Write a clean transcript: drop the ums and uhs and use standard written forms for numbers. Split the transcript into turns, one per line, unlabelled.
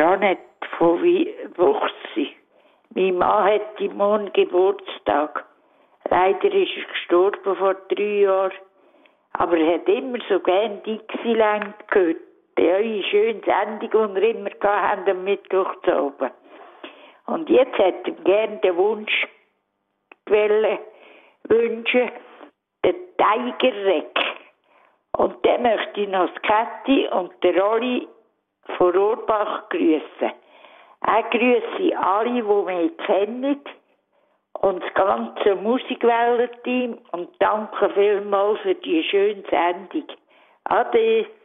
Jeanette von Wuchsi. Mein Mann hat im Morgen Geburtstag. Leider ist er gestorben vor 3 Jahren. Aber er hat immer so gerne Dixieland gehört. Eure schöne Sendung, die ihr immer habt am Mittwoch zu oben. Und jetzt hat er gerne den Wunsch wünschen, den Tigerreck. Und dann möchte ich noch das Käthi und den Rolli von Rohrbach grüßen. Auch grüße alle, die mich kennen und das ganze Musikwellen-Team und danke vielmals für die schöne Sendung. Ade.